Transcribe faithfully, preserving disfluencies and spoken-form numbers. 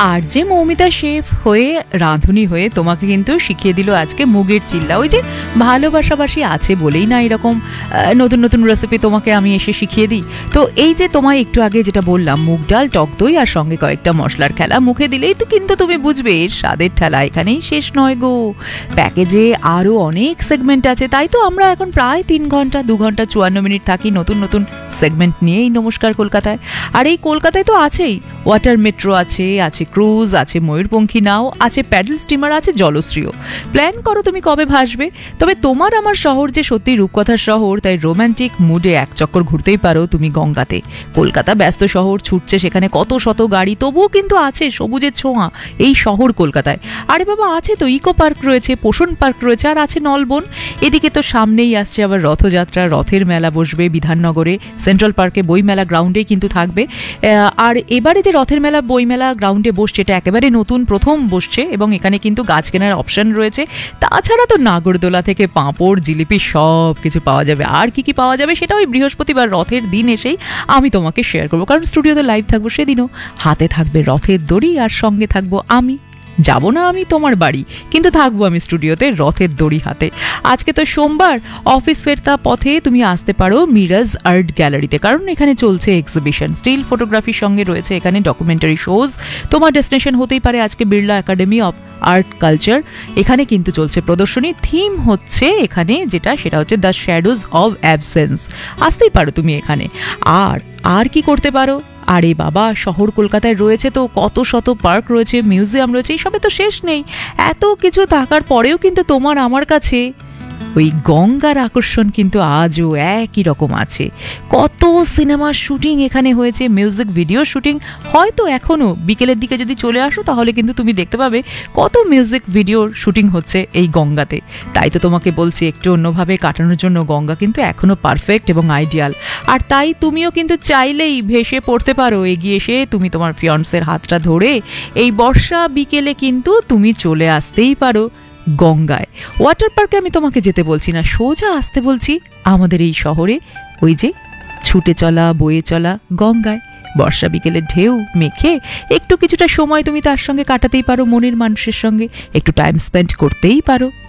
আর যে মৌমিতা শেফ হয়ে রাঁধুনি হয়ে তোমাকে কিন্তু শিখিয়ে দিল আজকে মুগের চিল্লা। ওই যে ভালোবাসাবাসি আছে বলেই না এরকম নতুন নতুন রেসিপি তোমাকে আমি এসে শিখিয়ে দিই। তো এই যে তোমায় একটু আগে যেটা বললাম, মুগ ডাল, টক দই আর সঙ্গে কয়েকটা মশলার খেলা, মুখে দিলেই তো কিন্তু তুমি বুঝবে এর স্বাদের ঠেলা এখানেই শেষ নয় গো। প্যাকেজে আরও অনেক সেগমেন্ট আছে, তাই তো আমরা এখন প্রায় তিন ঘন্টা দু ঘন্টা চুয়ান্ন মিনিট থাকি নতুন নতুন সেগমেন্ট নিয়েই নমস্কার কলকাতায়। আর এই কলকাতায় তো আছেই ওয়াটার মেট্রো, আছে আছে ক্রুজ, আছে ময়ূরপঙ্খী নাও, আছে প্যাডেল স্টিমার, আছে জলশ্রীও। প্ল্যান করো তুমি কবে ভাসবে। তবে তোমার আমার শহর যে সত্যি রূপকথার শহর, তাই রোম্যান্টিক মুডে এক চক্কর ঘুরতেই পারো তুমি গঙ্গাতে। কলকাতা ব্যস্ত শহর, ছুটছে সেখানে কত শত গাড়ি, তবুও কিন্তু আছে সবুজের ছোঁয়া এই শহর কলকাতায়। আরে বাবা, আছে তো ইকো পার্ক রয়েছে, পোষণ পার্ক রয়েছে, আর আছে নলবন। এদিকে তো সামনেই আসছে আবার রথযাত্রা, রথের মেলা বসবে বিধাননগরে সেন্ট্রাল পার্কে, বইমেলা গ্রাউন্ডেই কিন্তু থাকবে। আর এবারে যে রথের মেলা বইমেলা গ্রাউন্ডে বসছে এটা একেবারে নতুন, প্রথম বসছে, এবং এখানে কিন্তু গাছ কেনার অপশন রয়েছে। তাছাড়া তো নাগরদোলা থেকে পাঁপড়, জিলিপি সব কিছু পাওয়া যাবে। আর কি কি পাওয়া যাবে সেটা ওই বৃহস্পতিবার রথের দিন এসেই আমি তোমাকে শেয়ার করবো, কারণ স্টুডিওতে লাইভ থাকবো সেদিনও। হাতে থাকবে রথের দড়ি আর সঙ্গে থাকবো আমি। যাব না আমি তোমার বাড়ি, কিন্তু থাকবো আমি স্টুডিওতে রথের দড়ি হাতে। আজকে তো সোমবার, অফিস ফেরতা পথে তুমি আসতে পারো মিরাজ আর্ট গ্যালারিতে, কারণ এখানে চলছে এক্সিবিশন। স্টিল ফটোগ্রাফির সঙ্গে রয়েছে এখানে ডকুমেন্টারি শোজ। তোমার ডেস্টিনেশন হতেই পারে আজকে Birla academy of art culture. এখানে কিন্তু চলছে প্রদর্শনী, থিম হচ্ছে এখানে যেটা সেটা হচ্ছে দ্য শ্যাডোজ অফ অ্যাবসেন্স। আসতেই পারো তুমি এখানে। আর আর কি করতে পারো, আরে বাবা শহর কলকাতায় রয়েছে তো কত শত পার্ক রয়েছে, মিউজিয়াম রয়েছে, এইসবে তো শেষ নেই। এত কিছু থাকার পরেও কিন্তু তোমার আমার কাছে ওই গঙ্গার আকর্ষণ কিন্তু আজও একই রকম আছে। কত সিনেমার শুটিং এখানে হয়েছে, মিউজিক ভিডিও শুটিং, হয়তো এখনও বিকেলের দিকে যদি চলে আসো তাহলে কিন্তু তুমি দেখতে পাবে কত মিউজিক ভিডিওর শুটিং হচ্ছে এই গঙ্গাতে। তাই তো তোমাকে বলছি একটু অন্যভাবে কাটানোর জন্য গঙ্গা কিন্তু এখনও পারফেক্ট এবং আইডিয়াল। আর তাই তুমিও কিন্তু চাইলেই ভেসে পড়তে পারো, এগিয়ে এসে তুমি তোমার ফিয়ন্সের হাতটা ধরে এই বর্ষা বিকেলে কিন্তু তুমি চলে আসতেই পারো গঙ্গায়। ওয়াটার পার্কে আমি তোমাকে যেতে বলছি না, সোজা আসতে বলছি আমাদের এই শহরে ওই যে ছুটে চলা বয়ে চলা গঙ্গায়। বর্ষা বিকেলের ঢেউ মেখে একটু কিছুটা সময় তুমি তার সঙ্গে কাটাতেই পারো, মনের মানুষের সঙ্গে একটু টাইম স্পেন্ড করতেই পারো।